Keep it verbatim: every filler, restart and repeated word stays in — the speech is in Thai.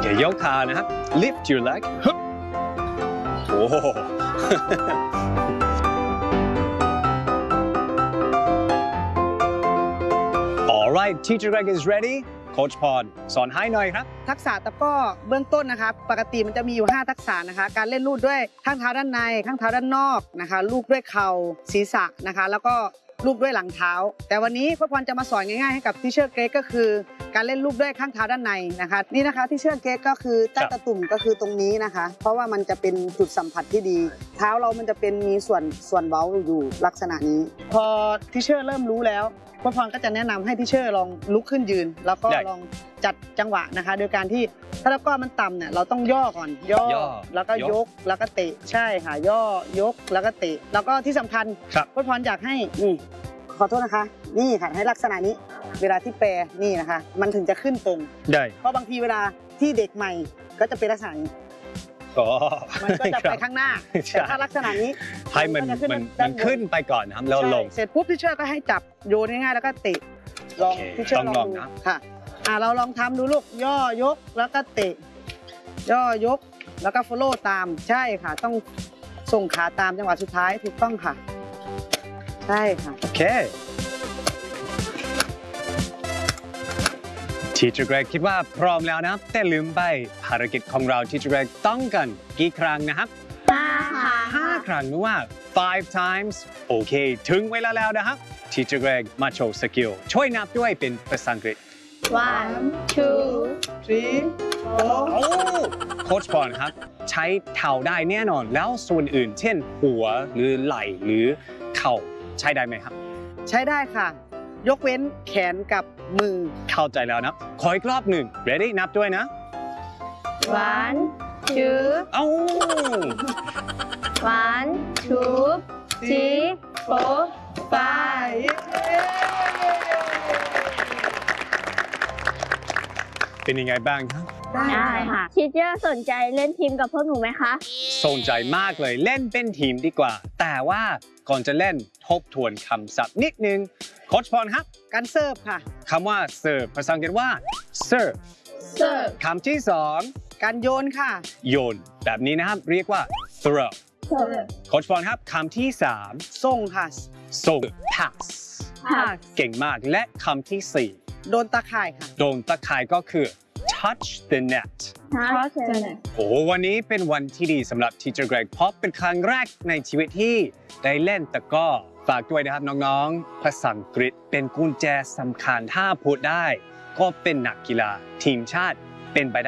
ยกขานะครับ lift your leg โอ้โห Alright teacher Greg is ready Coach พรสอนให้หน่อยครับทักษะตะกร้อเบื้องต้นนะคะปกติมันจะมีอยู่ห้าทักษะนะคะการเล่นลูกด้วยข้างเท้าด้านในข้างเท้าด้านนอกนะคะลูกด้วยเข่าศีรษะนะคะแล้วก็ลูกด้วยหลังเท้าแต่วันนี้พ่อพรจะมาสอนง่ายๆให้กับทีเชอร์เกรกก็คือการเล่นลูกด้วยข้างเท้าด้านในนะคะนี่นะคะทีเชอร์เกรกก็คือใต้ตะตุ่มก็คือตรงนี้นะคะเพราะว่ามันจะเป็นจุดสัมผัสที่ดีเท้าเรามันจะเป็นมีส่วนส่วนเว้าอยู่ลักษณะนี้พอทีเชอร์เริ่มรู้แล้วพ่อพรก็จะแนะนำให้ทีเชอร์ลองลุกขึ้นยืนแล้วก็ลองจัดจังหวะนะคะโดยการที่ถ้าตะกร้อมันต่ำเนี่ยเราต้องย่อก่อนย่อแล้วก็ยกแล้วก็เตะใช่ค่ะย่อยกแล้วก็เตะแล้วก็ที่สำคัญพ่อพรอยากให้นี่ขอโทษนะคะนี่ค่ะให้ลักษณะนี้เวลาที่แปรนี่นะคะมันถึงจะขึ้นตรงได้เพราะบางทีเวลาที่เด็กใหม่ก็จะเป็นลักษณะนี้มันก็จะไปข้างหน้าแต่ถ้าลักษณะนี้ให้มันมันขึ้นไปก่อนนะครับแล้วลงเสร็จปุ๊บที่เชื่อก็ให้จับโยนง่ายๆแล้วก็เตะลองที่เชื่อลองดูค่ะอ่าเราลองทำดูลูกย่อยกแล้วก็เตะย่อยกแล้วก็ follow ตามใช่ค่ะต้องส่งขาตามจังหวะสุดท้ายถูกต้องค่ะใช่ค่ะโอเคTeacher Greg คิดว่าพร้อมแล้วนะแต่ลืมไปภารกิจของเรา Teacher Greg ต้องกันกี่ครั้งนะครับห้าครั้งห้าครั้งนึกว่า five times โอเคถึงเวลาแล้วนะครับ Teacher Greg มาโชว์สกิลช่วยนับด้วยเป็นภาษาอังกฤษ one two three four โอ้โค้ชพรครับใช้เท้าได้แน่นอนแล้วส่วนอื่นเช่นหัวหรือไหล่หรือเข่าใช้ได้ไหมครับใช้ได้ค่ะยกเว้นแขนกับมือเข้าใจแล้วนะขออีกรอบหนึ่ง ready นับด้วยนะ one two เอ้า one two three four five เป็นยังไงบ้างครับได้ค่ะทีเจอร์สนใจเล่นทีมกับพวกหนูไหมคะสนใจมากเลยเล่นเป็นทีมดีกว่าแต่ว่าก่อนจะเล่นทบทวนคำศัพท์นิดนึงโค้ชพรครับการเสิร์ฟค่ะคำว่าเสิร์ฟภาษาอังกฤษว่า serve เสิร์ฟคำที่สองการโยนค่ะโยนแบบนี้นะครับเรียกว่า throw โค้ชพรครับคำที่สามส่งค่ะส่ง pass เก่งมากและคำที่สี่โดนตะข่ายค่ะโดนตะข่ายก็คือ touch the net touch the net โอ้วันนี้เป็นวันที่ดีสำหรับ Teacher Greg เพราะเป็นครั้งแรกในชีวิตที่ได้เล่นตะกร้อฝากด้วยนะครับน้องๆภาษาอังกฤษเป็นกุญแจสำคัญถ้าพูดได้ก็เป็นนักกีฬาทีมชาติเป็นไปได้